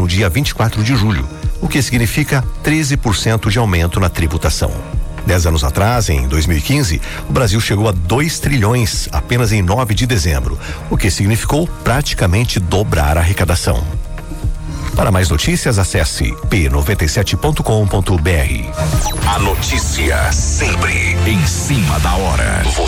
dia 24 de julho, o que significa 13% de aumento na tributação. 10 anos atrás, em 2015, o Brasil chegou a 2 trilhões apenas em 9 de dezembro, o que significou praticamente dobrar a arrecadação. Para mais notícias, acesse p97.com.br. A notícia sempre em cima da hora.